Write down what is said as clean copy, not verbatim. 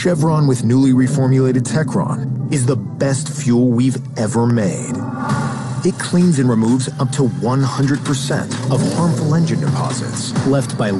Chevron with newly reformulated Techron is the best fuel we've ever made. It cleans and removes up to 100% of harmful engine deposits left by